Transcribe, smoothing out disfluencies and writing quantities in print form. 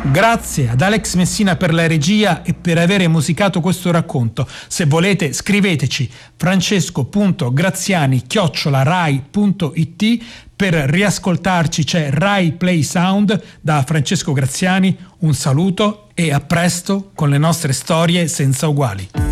Grazie ad Alex Messina per la regia e per avere musicato questo racconto. Se volete scriveteci francesco.graziani@rai.it. Per riascoltarci c'è Rai Play Sound da Francesco Graziani. Un saluto e a presto con le nostre storie senza uguali.